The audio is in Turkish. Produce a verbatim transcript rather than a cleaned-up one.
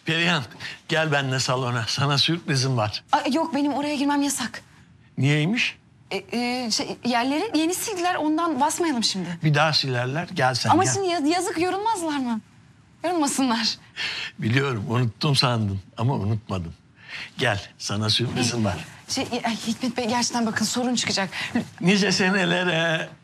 Perihan gel benimle salona. Sana sürprizim var. Ay, yok benim oraya girmem yasak. Niyeymiş? E, e, şey, yerleri yeni sildiler ondan basmayalım şimdi. Bir daha silerler. Gel sen Ama gel. şimdi yaz- yazık yorulmazlar mı? Yorulmasınlar. Biliyorum unuttum sandın ama unutmadım. Gel sana sürprizim var. Şey, ay, Hikmet Bey gerçekten bakın sorun çıkacak. Nice senelere